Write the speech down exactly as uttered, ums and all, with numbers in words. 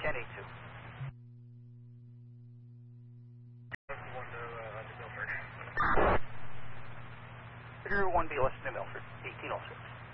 and A two. Figure one B less than Milford, eighteen oh six.